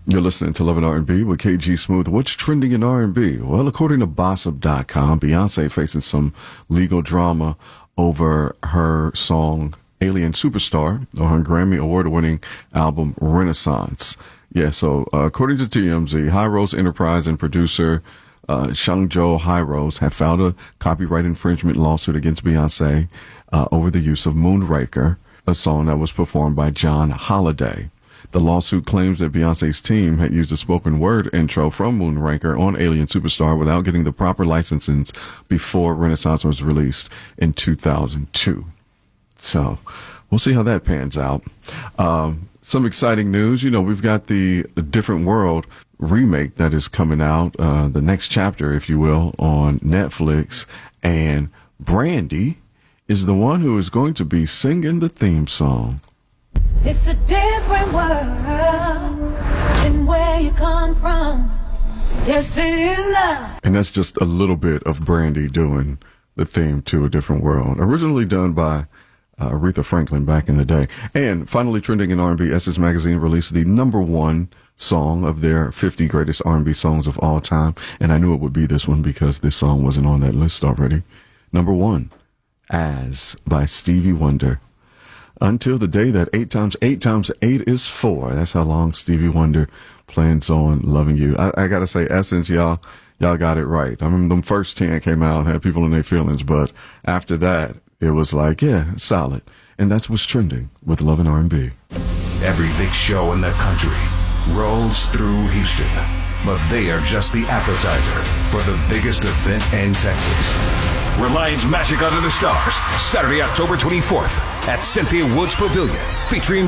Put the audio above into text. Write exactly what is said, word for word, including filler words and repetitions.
You're listening to Love and R and B with K G Smooth. What's trending in R and B? Well, according to Bossip dot com, Beyonce facing some legal drama over her song Alien Superstar on her Grammy Award-winning album Renaissance. Yeah, so uh, according to T M Z, High Rose Enterprise and producer uh, Shangjo High Rose have filed a copyright infringement lawsuit against Beyonce uh, over the use of Moonraker, a song that was performed by John Holiday. The lawsuit claims that Beyonce's team had used a spoken word intro from Moonraker on Alien Superstar without getting the proper licenses before Renaissance was released in two thousand two. So we'll see how that pans out. Um, some exciting news. You know, we've got the Different World remake that is coming out, uh, the next chapter, if you will, on Netflix. And Brandy is the one who is going to be singing the theme song. It's a different world than where you come from. Yes, it is now. And that's just a little bit of Brandy doing the theme to A Different World, originally done by uh, Aretha Franklin back in the day. And finally trending in R and B, Essence Magazine released the number one song of their fifty greatest R and B songs of all time. And I knew it would be this one because this song wasn't on that list already. Number one, As by Stevie Wonder. Until the day that eight times eight times eight is four. That's how long Stevie Wonder plans on loving you. I, I gotta say, Essence, y'all, y'all got it right. I remember them first ten came out and had people in their feelings, but after that, it was like, yeah, solid. And that's what's trending with Love and R and B. Every big show in the country rolls through Houston, but they are just the appetizer for the biggest event in Texas. Reliance Magic Under the Stars, Saturday, October twenty-fourth at Cynthia Woods Pavilion, featuring